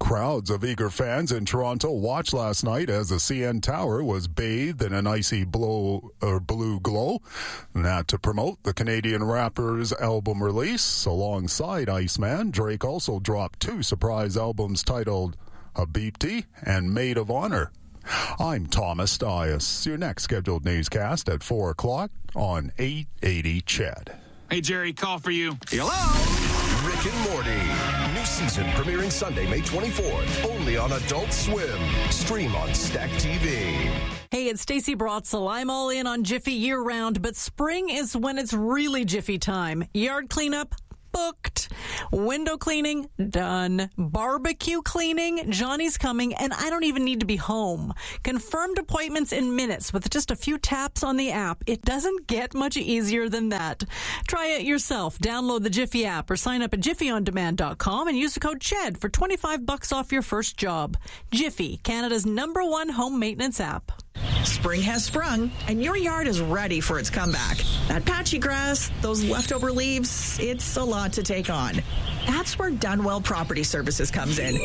Crowds of eager fans in Toronto watched last night as the CN Tower was bathed in an icy blue glow. And that to promote the Canadian rapper's album release. Alongside Iceman, Drake also dropped 2 surprise albums titled Habibti and Maid of Honor. I'm Thomas Dias. Your next scheduled newscast at 4 o'clock on 880 CHED. Hey, Jerry, call for you. Hello? Rick and Morty. New season premiering Sunday, May 24th. Only on Adult Swim. Stream on Stack TV. Hey, it's Stacey Brotzel. I'm all in on Jiffy year-round, but spring is when it's really Jiffy time. Yard cleanup? Booked. Window cleaning? Done. Barbecue cleaning? Johnny's coming, and I don't even need to be home. Confirmed appointments in minutes with just a few taps on the app. It doesn't get much easier than that. Try it yourself. Download the Jiffy app or sign up at jiffyondemand.com and use the code CHED for $25 off your first job. Jiffy, Canada's #1 home maintenance app. Spring has sprung, and your yard is ready for its comeback. That patchy grass, those leftover leaves, it's a lot to take on. That's where Dunwell Property Services comes in.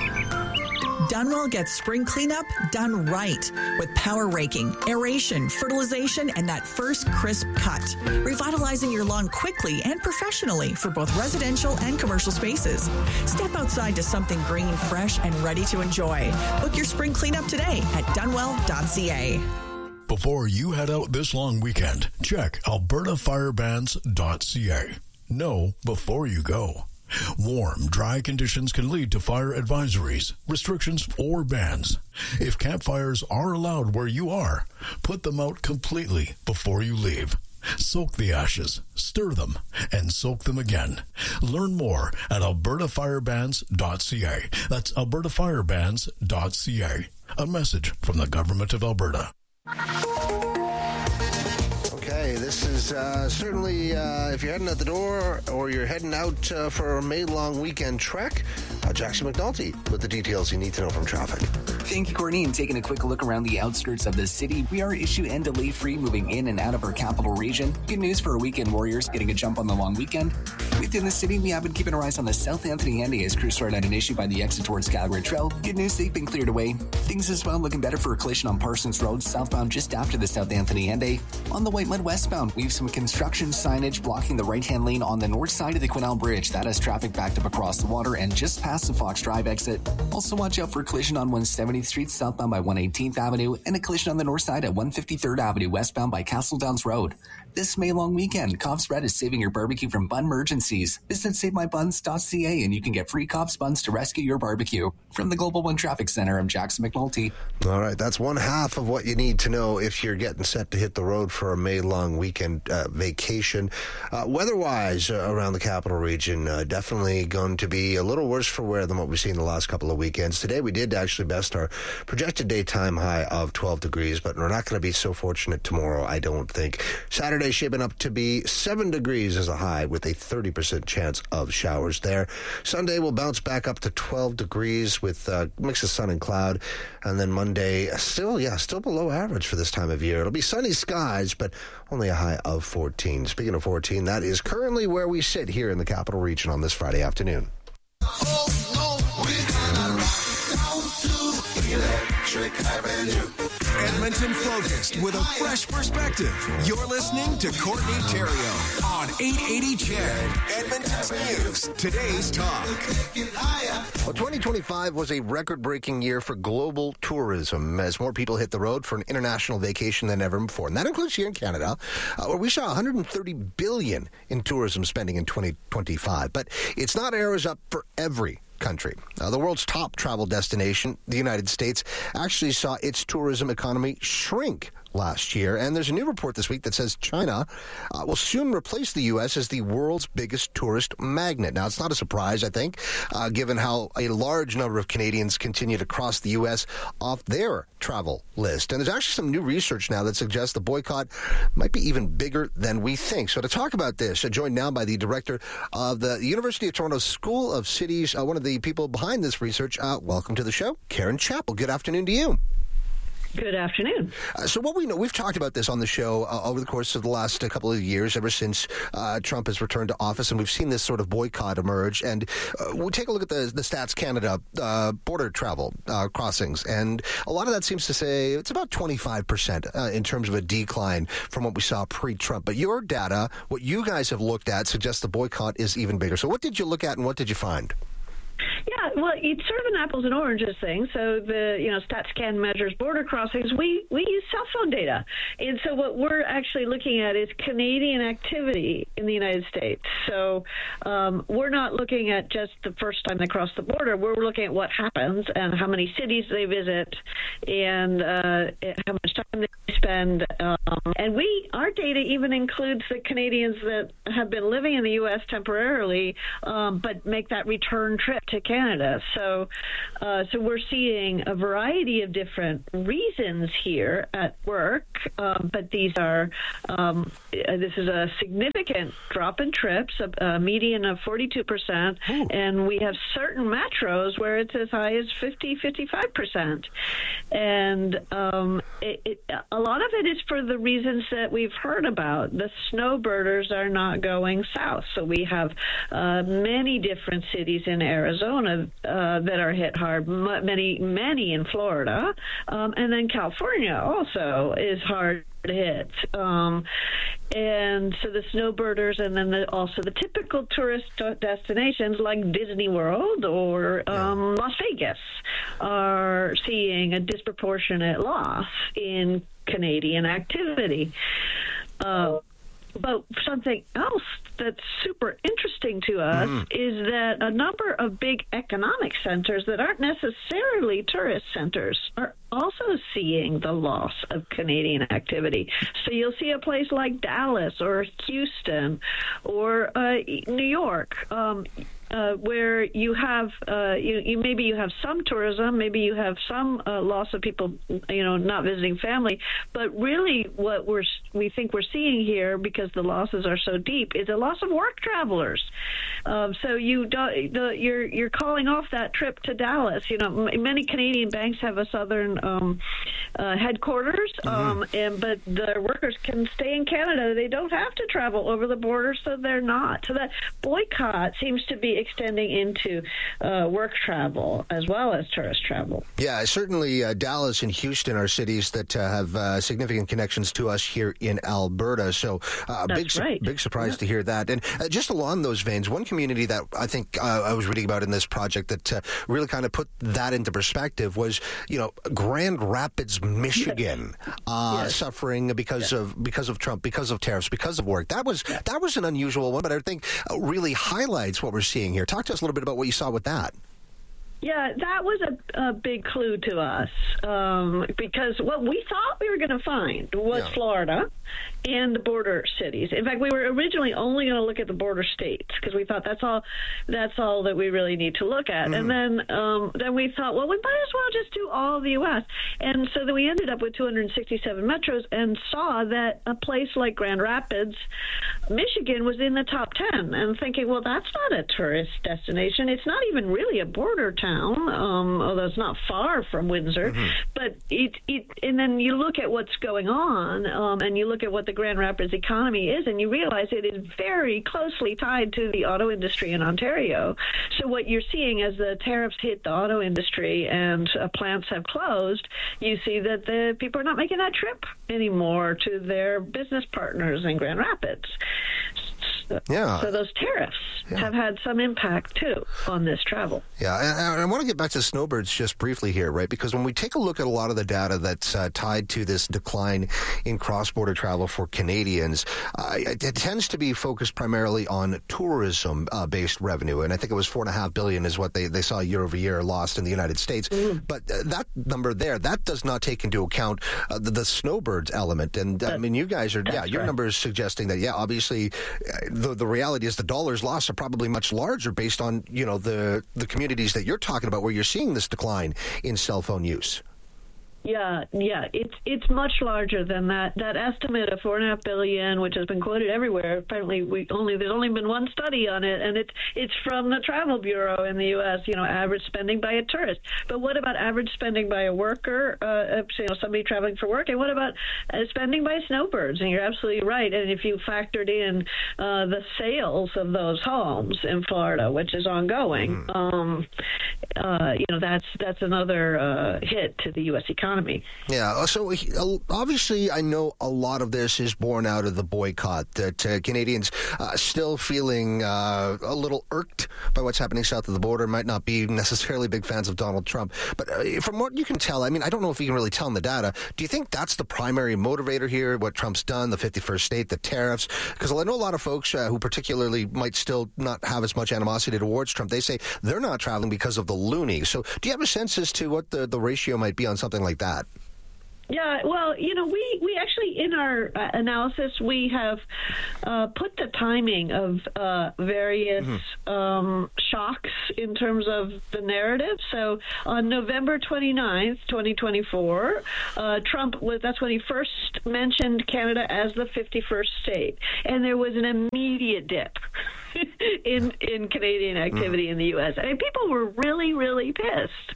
Dunwell gets spring cleanup done right with power raking, aeration, fertilization, and that first crisp cut. Revitalizing your lawn quickly and professionally for both residential and commercial spaces. Step outside to something green, fresh, and ready to enjoy. Book your spring cleanup today at dunwell.ca. Before you head out this long weekend, check albertafirebans.ca. Know before you go. Warm, dry conditions can lead to fire advisories, restrictions, or bans. If campfires are allowed where you are, put them out completely before you leave. Soak the ashes, stir them, and soak them again. Learn more at albertafirebans.ca. That's albertafirebans.ca. A message from the Government of Alberta. Okay, this is certainly, if you're heading out the door or you're heading out for a May-long weekend trek, Jackson McNulty with the details you need to know from traffic. Thank you, Courtney. And taking a quick look around the outskirts of the city, we are issue and delay-free moving in and out of our capital region. Good news for our weekend warriors getting a jump on the long weekend. Within the city, we have been keeping our eyes on the South Anthony Henday as crews sort out an issue by the exit towards Calgary Trail. Good news, they've been cleared away. Things as well looking better for a collision on Parsons Road, southbound just after the South Anthony Henday. On the Whitemud westbound, we have some construction signage blocking the right-hand lane on the north side of the Quesnel Bridge. That has traffic backed up across the water and just past the Fox Drive exit. Also watch out for a collision on 170th Street southbound by 118th Avenue and a collision on the north side at 153rd Avenue westbound by Castle Downs Road. This May long weekend, Cobb's Bread is saving your barbecue from bun emergencies. Visit SaveMyBuns.ca and you can get free Cobb's Buns to rescue your barbecue. From the Global One Traffic Center, I'm Jackson McNulty. All right, that's one half of what you need to know if you're getting set to hit the road for a May-long weekend vacation. Weather-wise, around the capital region, definitely going to be a little worse for wear than what we've seen the last couple of weekends. Today, we did actually best our projected daytime high of 12 degrees, but we're not going to be so fortunate tomorrow, I don't think. Saturday shaping up to be 7 degrees as a high with a 30% chance of showers there. Sunday will bounce back up to 12 degrees with a mix of sun and cloud. And then Monday, still below average for this time of year. It'll be sunny skies, but only a high of 14. Speaking of 14, that is currently where we sit here in the capital region on this Friday afternoon. Oh, no, we're gonna rock down to Electric Avenue. Edmonton focused with a fresh perspective. You're listening to Courtney Theriault on 880 CHED. Edmonton's News. Today's talk. Well, 2025 was a record-breaking year for global tourism as more people hit the road for an international vacation than ever before. And that includes here in Canada, where we saw $130 billion in tourism spending in 2025. But it's not arrows up for every country. The world's top travel destination, the United States, actually saw its tourism economy shrink last year. And there's a new report this week that says China will soon replace the U.S. as the world's biggest tourist magnet. Now, it's not a surprise, I think, given how a large number of Canadians continue to cross the U.S. off their travel list. And there's actually some new research now that suggests the boycott might be even bigger than we think. So to talk about this, joined now by the director of the University of Toronto School of Cities, one of the people behind this research. Welcome to the show, Karen Chappell. Good afternoon to you. Good afternoon. So what we know, we've talked about this on the show over the course of the last couple of years, ever since Trump has returned to office, and we've seen this sort of boycott emerge. And we'll take a look at the Stats Canada border travel crossings, and a lot of that seems to say it's about 25% in terms of a decline from what we saw pre-Trump. But your data, what you guys have looked at, suggests the boycott is even bigger. So what did you look at, and what did you find? Yeah, well, it's sort of an apples and oranges thing. So the StatsCan measures border crossings. We use cell phone data, and so what we're actually looking at is Canadian activity in the United States. So we're not looking at just the first time they cross the border. We're looking at what happens and how many cities they visit and how much time they spend. And our data even includes the Canadians that have been living in the U.S. temporarily, but make that return trip to Canada. So we're seeing a variety of different reasons here at work, but these are this is a significant drop in trips, a median of 42%, and we have certain metros where it's as high as 55%. And a lot of it is for the reasons that we've heard about. The snowbirders are not going south, so we have many different cities in Arizona that are hit hard, many in Florida, and then California also is hard hit. And so the snowbirders, and then also the typical tourist destinations like Disney World or Las Vegas are seeing a disproportionate loss in Canadian activity. But something else that's super interesting to us is that a number of big economic centers that aren't necessarily tourist centers are also seeing the loss of Canadian activity. So you'll see a place like Dallas or Houston or New York, where you have maybe you have some tourism, maybe you have some loss of people not visiting family, but really what we think we're seeing here, because the losses are so deep, is a loss of work travelers. So you're calling off that trip to Dallas. Many Canadian banks have a southern headquarters, but the workers can stay in Canada. They don't have to travel over the border, so they're not. So that boycott seems to be extending into work travel as well as tourist travel. Yeah, certainly Dallas and Houston are cities that have significant connections to us here in Alberta. So big surprise to hear that. And just along those veins, one community that I think I was reading about in this project that really kind of put that into perspective was, Grand Rapids, Michigan, suffering because of Trump, because of tariffs, because of work. That was an unusual one, but I think really highlights what we're seeing here. Talk to us a little bit about what you saw with that. Yeah, that was a big clue to us, because what we thought we were going to find was Florida and the border cities. In fact, we were originally only going to look at the border states because we thought that's all that we really need to look at. And then we thought, well, we might as well just do all of the U.S. And so then we ended up with 267 metros and saw that a place like Grand Rapids, Michigan, was in the top 10. And thinking, well, that's not a tourist destination. It's not even really a border town, although it's not far from Windsor. But and then you look at what's going on, and you look at what the Grand Rapids economy is, and you realize it is very closely tied to the auto industry in Ontario. So what you're seeing as the tariffs hit the auto industry and plants have closed, you see that the people are not making that trip anymore to their business partners in Grand Rapids. So those tariffs have had some impact, too, on this travel. Yeah, and I want to get back to snowbirds just briefly here, right? Because when we take a look at a lot of the data that's tied to this decline in cross-border travel for Canadians, it tends to be focused primarily on tourism-based revenue. And I think it was $4.5 billion is what they saw year over year lost in the United States. But that number there, that does not take into account the snowbirds element. And, I mean, you guys are, your number is suggesting that, obviously, the reality is the dollars lost are probably much larger based on, the communities that you're talking about where you're seeing this decline in cell phone use. Yeah, it's much larger than that. That estimate of $4.5 billion, which has been quoted everywhere. Apparently, there's only been one study on it, and it's from the Travel Bureau in the U.S. Average spending by a tourist. But what about average spending by a worker? Somebody traveling for work, and what about spending by snowbirds? And you're absolutely right. And if you factored in the sales of those homes in Florida, which is ongoing, that's another hit to the U.S. economy. Yeah, so obviously I know a lot of this is born out of the boycott, that Canadians still feeling a little irked by what's happening south of the border, might not be necessarily big fans of Donald Trump. But from what you can tell, I don't know if you can really tell in the data, do you think that's the primary motivator here, what Trump's done, the 51st state, the tariffs? Because I know a lot of folks who particularly might still not have as much animosity towards Trump, they say they're not traveling because of the loony. So do you have a sense as to what the ratio might be on something like that? Yeah, well, we actually, in our analysis, we have put the timing of various shocks in terms of the narrative. So on November 29th, 2024, that's when he first mentioned Canada as the 51st state. And there was an immediate dip in Canadian activity in the U.S. People were really, really pissed.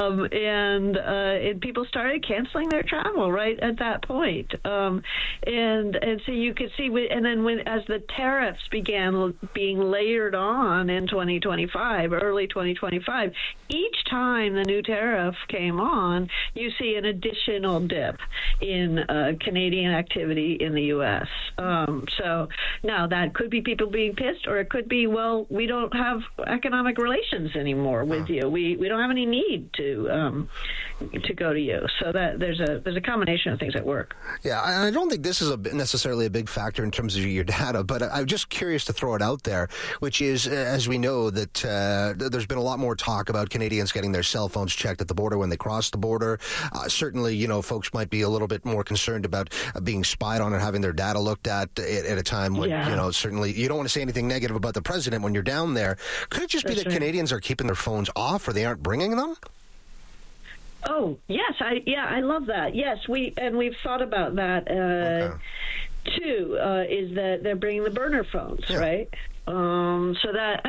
And people started canceling their travel right at that point. And so you could see, and then as the tariffs began being layered on in 2025, early 2025, each time the new tariff came on, you see an additional dip in Canadian activity in the U.S. So now that could be people being pissed, or it could be, well, we don't have economic relations anymore with you. We don't have any need to go to you. So that there's a combination of things at work. Yeah, I don't think this is necessarily a big factor in terms of your data, but I'm just curious to throw it out there, which is, as we know, that there's been a lot more talk about Canadians getting their cell phones checked at the border when they cross the border. Certainly, folks might be a little bit more concerned about being spied on and having their data looked at a time when, certainly you don't want to say anything negative about the president when you're down there. Could it just be that Canadians are keeping their phones off, or they aren't bringing them? Oh, yes. I love that. Yes, we've thought about that too, is that they're bringing the burner phones, right? So that,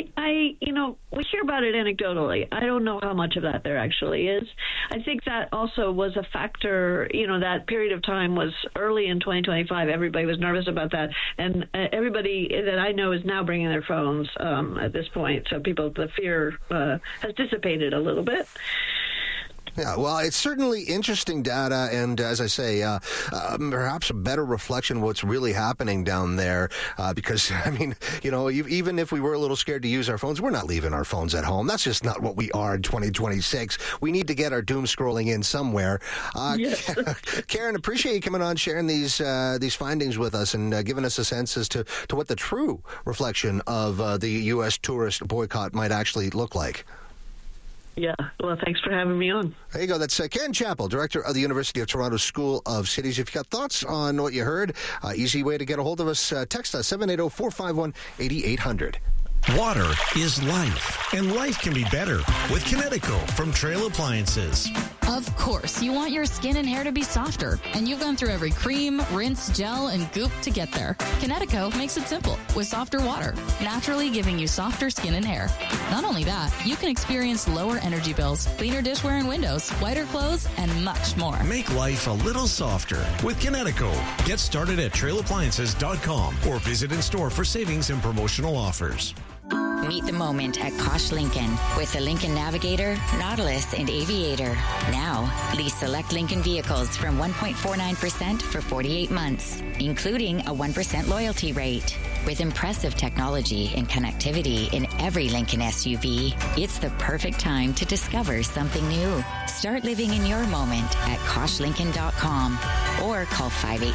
we hear about it anecdotally. I don't know how much of that there actually is. I think that also was a factor, that period of time was early in 2025. Everybody was nervous about that. And everybody that I know is now bringing their phones at this point. So the fear has dissipated a little bit. Yeah, well, it's certainly interesting data, and as I say, perhaps a better reflection of what's really happening down there, because, even if we were a little scared to use our phones, we're not leaving our phones at home. That's just not what we are in 2026. We need to get our doom scrolling in somewhere. Karen, appreciate you coming on, sharing these findings with us, and giving us a sense as to what the true reflection of the U.S. tourist boycott might actually look like. Yeah, well, thanks for having me on. There you go. That's Karen Chappell, director of the University of Toronto School of Cities. If you've got thoughts on what you heard, easy way to get a hold of us. Text us, 780-451-8800. Water is life, and life can be better with Kinetico from Trail Appliances. Of course, you want your skin and hair to be softer, and you've gone through every cream, rinse, gel, and goop to get there. Kinetico makes it simple with softer water, naturally giving you softer skin and hair. Not only that, you can experience lower energy bills, cleaner dishware and windows, whiter clothes, and much more. Make life a little softer with Kinetico. Get started at trailappliances.com or visit in store for savings and promotional offers. Meet the moment at Kosh Lincoln with the Lincoln Navigator, Nautilus, and Aviator. Now, lease select Lincoln vehicles from 1.49% for 48 months, including a 1% loyalty rate. With impressive technology and connectivity in every Lincoln SUV, it's the perfect time to discover something new. Start living in your moment at KoshLincoln.com or call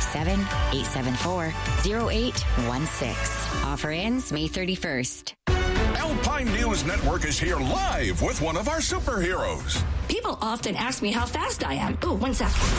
587-874-0816. Offer ends May 31st. Alpine News Network is here live with one of our superheroes. People often ask me how fast I am. Oh, one sec.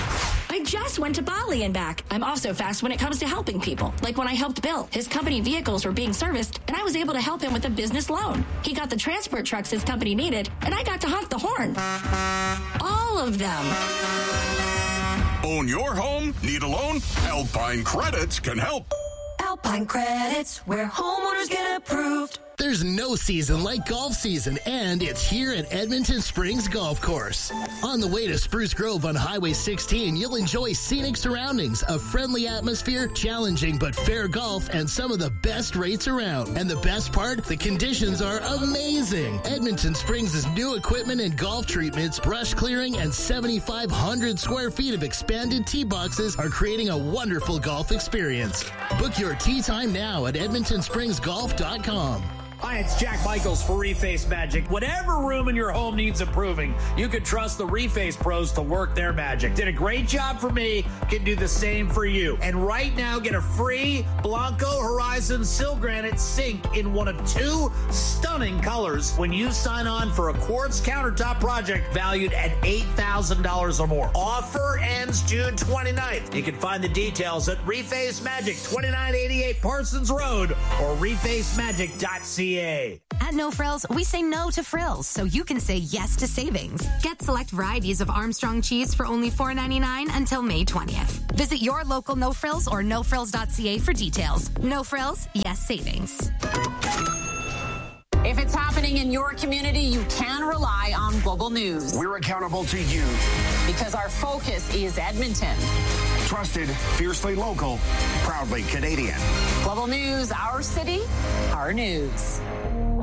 I just went to Bali and back. I'm also fast when it comes to helping people. Like when I helped Bill. His company vehicles were being serviced, and I was able to help him with a business loan. He got the transport trucks his company needed, and I got to honk the horn. All of them. Own your home? Need a loan? Alpine Credits can help. Alpine Credits, where homeowners get approved. There's no season like golf season, and it's here at Edmonton Springs Golf Course. On the way to Spruce Grove on Highway 16, you'll enjoy scenic surroundings, a friendly atmosphere, challenging but fair golf, and some of the best rates around. And the best part, the conditions are amazing. Edmonton Springs' new equipment and golf treatments, brush clearing, and 7,500 square feet of expanded tee boxes are creating a wonderful golf experience. Book your tee time now at EdmontonSpringsGolf.com. Hi, it's Jack Michaels for Reface Magic. Whatever room in your home needs improving, you can trust the Reface pros to work their magic. Did a great job for me, can do the same for you. And right now, get a free Blanco Horizon Sil Granite sink in one of 2 stunning colors when you sign on for a quartz countertop project valued at $8,000 or more. Offer ends June 29th. You can find the details at Reface Magic, 2988 Parsons Road, or refacemagic.ca. At No Frills, we say no to frills, so you can say yes to savings. Get select varieties of Armstrong cheese for only $4.99 until May 20th. Visit your local No Frills or nofrills.ca for details. No Frills, yes savings. If it's happening in your community, you can rely on Global News. We're accountable to you. Because our focus is Edmonton. Trusted, fiercely local, proudly Canadian. Global News, our city, our news.